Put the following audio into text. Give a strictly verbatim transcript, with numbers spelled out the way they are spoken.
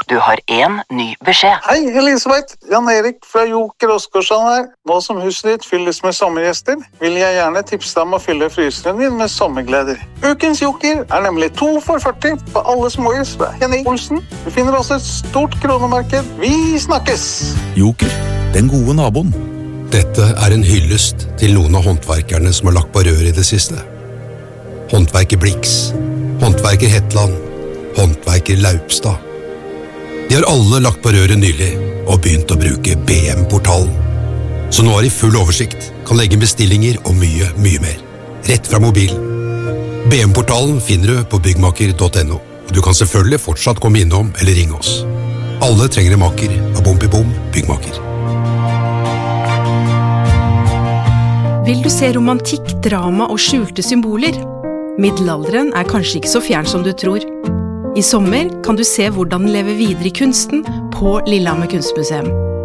Du har en ny beskjed. Hei, Elisabeth. Jan Erik fra Joker Oskarsson her. Nå som huset ditt fylles med sommergjester, vil jeg gjerne tipse deg om å fylle fryseren din med sommergleder. Ukens Joker er nemlig to for førti på alle småhus fra Henning Olsen. Du finner også et stort kronemarked. Vi snakkes! Joker, den gode naboen. Dette er en hyllest til noen av håndverkerne som har lagt på rør i det siste. Håndverker Blix, håndverker Hetland, håndverker Laupstad. De har alle lagt på røret nylig og begynt å bruke B M-portalen. Så nå har de full oversikt, kan legge bestillinger og mye, mye mer. Rett fra mobilen. B M-portalen finner du på byggmaker punktum no. Du kan selvfølgelig fortsatt komme innom eller ringe oss. Alle trenger en maker av Bompibom byggmaker. Vil du se romantikk, drama og skjulte symboler? Middelalderen er kanskje ikke så fjern som du tror. I sommer kan du se hvordan den lever videre i kunsten på Lillehammer Kunstmuseum.